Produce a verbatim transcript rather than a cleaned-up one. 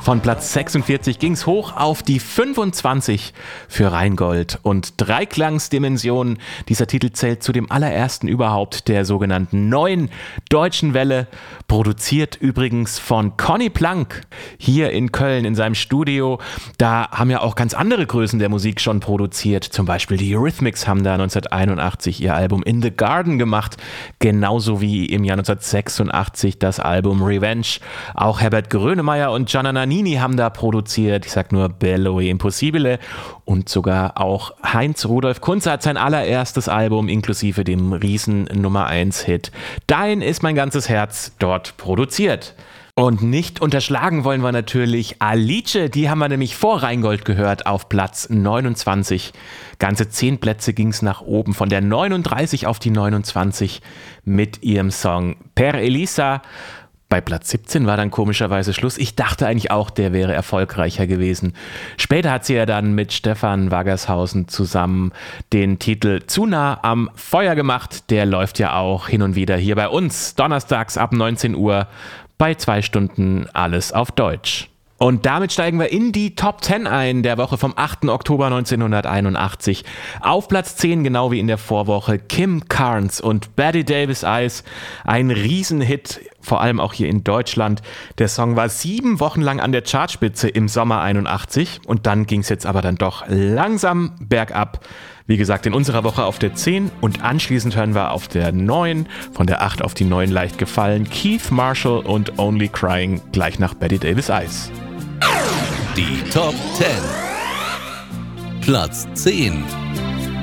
Von Platz sechsundvierzig ging's hoch auf die fünfundzwanzig für Rheingold. Und Dreiklangsdimensionen, dieser Titel zählt zu dem allerersten überhaupt der sogenannten neuen deutschen Welle. Produziert übrigens von Conny Plank hier in Köln in seinem Studio. Da haben ja auch ganz andere Größen der Musik schon produziert. Zum Beispiel die Eurythmics haben da neunzehnhunderteinundachtzig ihr Album In the Garden gemacht. Genauso wie im Jahr neunzehnhundertsechsundachtzig das Album Revenge. Auch Herbert Grönemeyer und Gianna Nannini haben da produziert. Ich sag nur Bello e Impossibile. Und sogar auch Heinz Rudolf Kunze hat sein allererstes Album inklusive dem riesen Nummer eins Hit Dein ist mein ganzes Herz dort produziert. Und nicht unterschlagen wollen wir natürlich Alice, die haben wir nämlich vor Rheingold gehört auf Platz neunundzwanzig. Ganze zehn Plätze ging es nach oben, von der neununddreißig auf die neunundzwanzig mit ihrem Song Per Elisa. Bei Platz siebzehn war dann komischerweise Schluss. Ich dachte eigentlich auch, der wäre erfolgreicher gewesen. Später hat sie ja dann mit Stefan Waggershausen zusammen den Titel Zu nah am Feuer gemacht. Der läuft ja auch hin und wieder hier bei uns, donnerstags ab neunzehn Uhr bei zwei Stunden alles auf Deutsch. Und damit steigen wir in die Top zehn ein der Woche vom achten Oktober neunzehnhunderteinundachtzig. Auf Platz zehn, genau wie in der Vorwoche, Kim Carnes und Betty Davis Eyes. Ein Riesenhit, vor allem auch hier in Deutschland. Der Song war sieben Wochen lang an der Chartspitze im Sommer einundachtzig und dann ging es jetzt aber dann doch langsam bergab. Wie gesagt, in unserer Woche auf der zehn und anschließend hören wir auf der neun, von der acht auf die neun leicht gefallen, Keith Marshall und Only Crying, gleich nach Betty Davis Eyes. Die Top zehn. Platz zehn.